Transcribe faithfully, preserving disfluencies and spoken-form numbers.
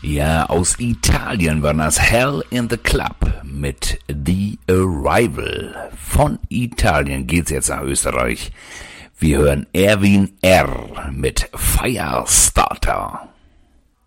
Ja, aus Italien war das Hell in the Club mit The Arrival. Von Italien geht's jetzt nach Österreich. Wir hören Erwin R. mit Firestarter.